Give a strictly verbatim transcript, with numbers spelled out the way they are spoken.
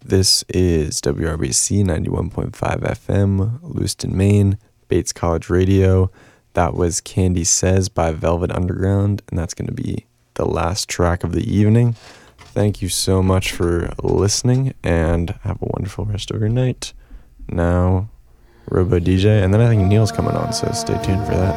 This is W R B C ninety-one point five F M, Lewiston, Maine, Bates College Radio. That was Candy Says by Velvet Underground, and that's going to be the last track of the evening. Thank you so much for listening, and have a wonderful rest of your night. Now, Robo D J, and then I think Neil's coming on, so stay tuned for that.